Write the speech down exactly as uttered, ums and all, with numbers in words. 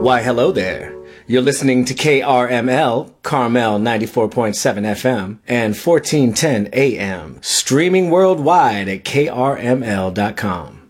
Why, hello there. You're listening to K R M L, Carmel ninety-four point seven F M and fourteen ten A M, streaming worldwide at K R M L dot com.